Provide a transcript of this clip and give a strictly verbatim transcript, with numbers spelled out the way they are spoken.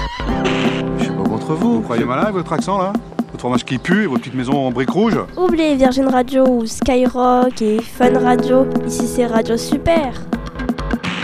Je suis pas contre vous, vous croyez malin avec votre accent là? Votre fromage qui pue et vos petites maisons en briques rouges? Oubliez Virgin Radio ou Skyrock et Fun Radio. Ici c'est Radio Super.